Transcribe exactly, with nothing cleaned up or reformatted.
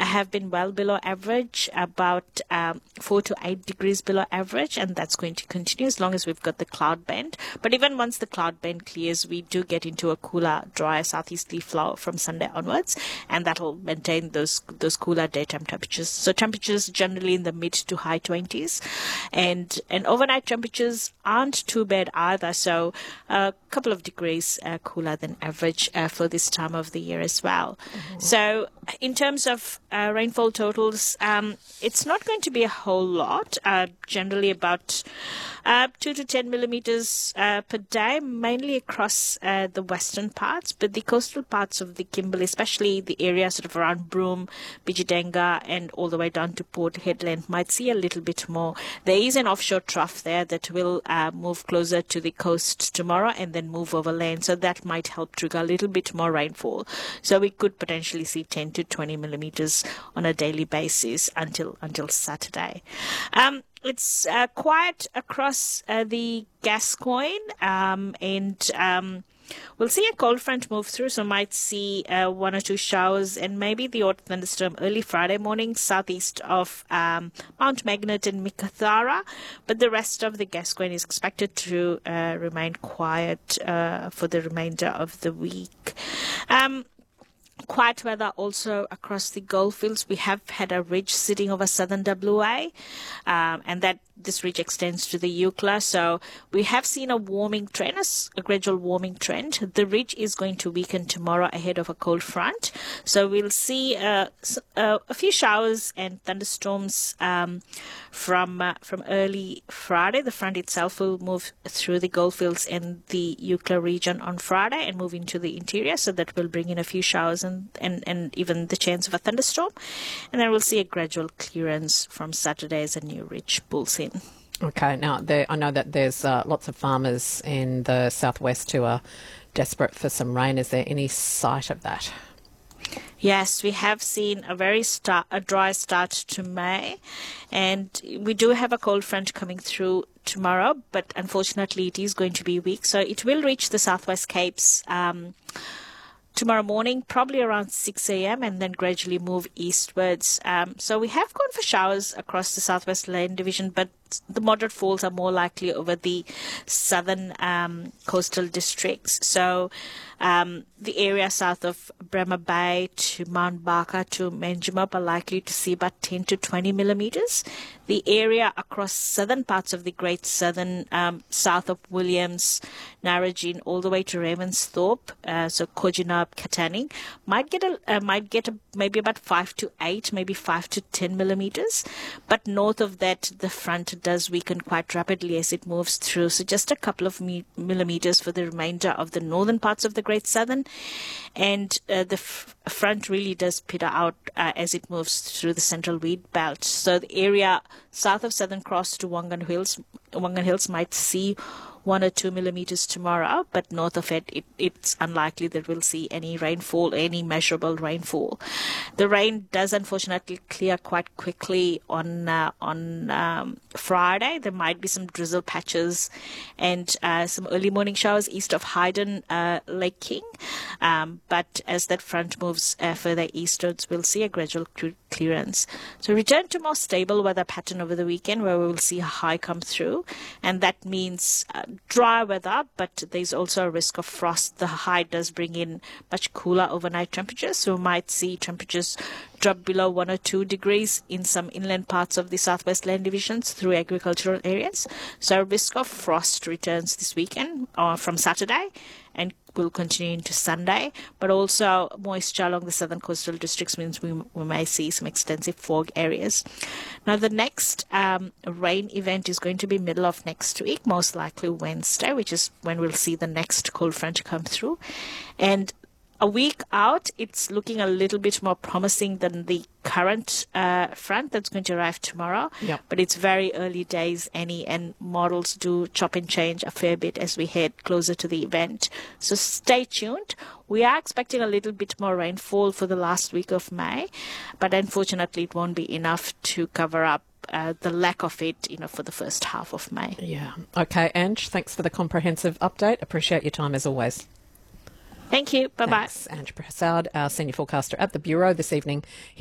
have been well below average, about um, four to eight degrees below average, and that's going to continue as long as we've got the cloud band. But even once the cloud band clears, we do get into a cooler, drier southeasterly flow from Sunday onwards, and that'll maintain those those cooler daytime temperatures. So temperatures generally in the mid to high twenties, and and overnight temperatures aren't too bad either. So a couple of degrees uh, cooler than average uh, for this time of the year as well. Mm-hmm. So in terms of uh, rainfall totals, um, it's not going to be a whole lot. Uh, generally about uh, two to ten millimeters uh, per day, mainly across uh, the western parts, but the coastal parts of the Kimberley, especially the area sort of around Broome, Bijidenga, and all the way down to Port Hedland, might see a little bit more. There is an offshore trough there that will uh, move closer to the coast tomorrow and then move overland, so that might help trigger a little bit more rainfall. So we could potentially see ten to twenty millimeters on a daily basis until until Saturday. Um, it's uh, quiet across uh, the Gascoyne, um, and um, we'll see a cold front move through, so might see uh, one or two showers and maybe the odd thunderstorm early Friday morning southeast of um, Mount Magnet and Mikathara, but the rest of the Gascoyne is expected to uh, remain quiet uh, for the remainder of the week. Um, Quiet weather also across the Goldfields. We have had a ridge sitting over southern W A, um, and that this ridge extends to the Eucla. So we have seen a warming trend, a gradual warming trend. The ridge is going to weaken tomorrow ahead of a cold front. So we'll see uh, uh, a few showers and thunderstorms um, from uh, from early Friday. The front itself will move through the Goldfields and the Eucla region on Friday and move into the interior. So that will bring in a few showers and, and, and even the chance of a thunderstorm. And then we'll see a gradual clearance from Saturday as a new ridge pulls in. Okay, now there, I know that there's uh, lots of farmers in the southwest who are desperate for some rain. Is there any sight of that? Yes, we have seen a very start, a dry start to May, and we do have a cold front coming through tomorrow, but unfortunately it is going to be weak. So it will reach the Southwest Capes um, tomorrow morning, probably around six a.m. and then gradually move eastwards. Um, so we have gone for showers across the Southwest Land Division, but the moderate falls are more likely over the southern um, coastal districts. So um, the area south of Bremer Bay to Mount Barker to Manjimup are likely to see about ten to twenty millimeters. The area across southern parts of the Great Southern, um, south of Williams, Narrogin, all the way to Ravensthorpe, uh, so Kojinup, Katanning, might get a uh, might get a, maybe about five to eight, maybe five to ten millimeters. But north of that, the front does weaken quite rapidly as it moves through. So just a couple of mi- millimeters for the remainder of the northern parts of the Great Southern, and uh, the f- front really does peter out uh, as it moves through the central wheat belt. So the area south of Southern Cross to Wangan Hills, Wangan Hills might see one or two millimeters tomorrow, but north of it, it, it's unlikely that we'll see any rainfall, any measurable rainfall. The rain does unfortunately clear quite quickly on uh, on um, Friday. There might be some drizzle patches and uh, some early morning showers east of Hayden, uh, Lake King. Um, but as that front moves uh, further eastwards, we'll see a gradual cl- clearance. So return to more stable weather pattern over the weekend, where we will see a high come through, and that means uh, dry weather, but there's also a risk of frost. The high does bring in much cooler overnight temperatures, so we might see temperatures drop below one or two degrees in some inland parts of the Southwest Land Divisions through agricultural areas. So risk of frost returns this weekend or from Saturday and will continue into Sunday, but also moisture along the southern coastal districts means we, we may see some extensive fog areas. Now the next um, rain event is going to be middle of next week, most likely Wednesday, which is when we'll see the next cold front come through. And a week out, it's looking a little bit more promising than the current uh, front that's going to arrive tomorrow. Yep. But it's very early days, Annie, and models do chop and change a fair bit as we head closer to the event. So stay tuned. We are expecting a little bit more rainfall for the last week of May, but unfortunately it won't be enough to cover up Uh, the lack of it, you know, for the first half of May. Yeah. Okay, Ange, thanks for the comprehensive update. Appreciate your time as always. Thanch you. Bye-bye. Thanks, Ange Prasad, our senior forecaster at the Bureau this evening.